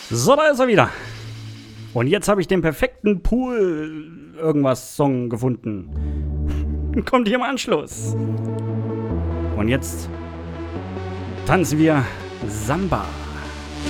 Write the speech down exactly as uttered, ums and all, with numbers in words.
So, da ist er wieder. Und jetzt habe ich den perfekten Pool-Irgendwas-Song gefunden. Kommt hier im Anschluss. Und jetzt tanzen wir Samba.